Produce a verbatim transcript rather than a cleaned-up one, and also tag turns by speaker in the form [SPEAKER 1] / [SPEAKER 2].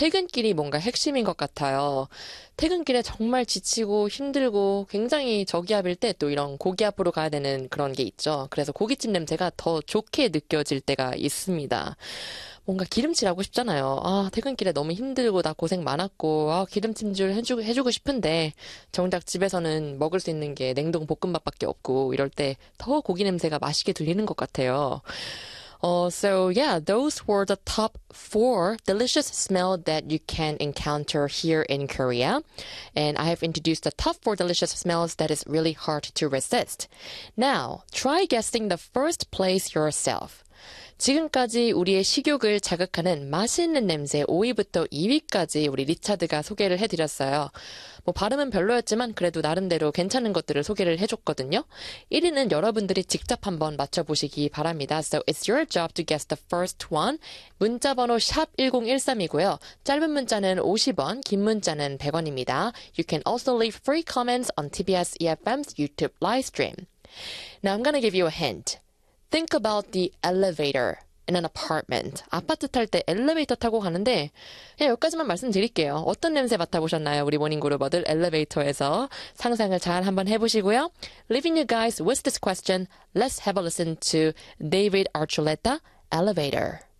[SPEAKER 1] 퇴근길이 뭔가 핵심인 것 같아요. 퇴근길에 정말 지치고 힘들고 굉장히 저기압일 때 또 이런 고기압으로 가야 되는 그런 게 있죠. 그래서 고깃집 냄새가 더 좋게 느껴질 때가 있습니다. 뭔가 기름칠하고 싶잖아요. 아, 퇴근길에 너무 힘들고 나 고생 많았고, 아, 기름찜질 해주, 해주고 싶은데, 정작 집에서는 먹을 수 있는 게 냉동 볶음밥밖에 없고, 이럴 때 더 고기 냄새가 맛있게 들리는 것 같아요. Uh, so yeah, those were the top four delicious smells that you can encounter here in Korea. And I have introduced the top four delicious smells that is really hard to resist. Now, try guessing the first place yourself. 지금까지 우리의 식욕을 자극하는 맛있는 냄새 오 위부터 이 위까지 우리 리차드가 소개를 해드렸어요. 뭐 발음은 별로였지만 그래도 나름대로 괜찮은 것들을 소개를 해줬거든요. 일 위는 여러분들이 직접 한번 맞춰보시기 바랍니다. So it's your job to guess the first one. 문자번호 샵 일공일삼이고요. 짧은 문자는 오십 원, 긴 문자는 백 원입니다. You can also leave free comments on 티비에스 이에프엠's YouTube live stream. Now I'm gonna give you a hint. Think about the elevator in an apartment. 아파트 탈 때 엘리베이터 타고 가는데 그냥 여기까지만 말씀드릴게요. 어떤 냄새 맡아보셨나요? 우리 모닝그루버들 엘리베이터에서 상상을 잘 한번 해보시고요. Leaving you guys with this question, let's have a listen to David Archuleta, Elevator.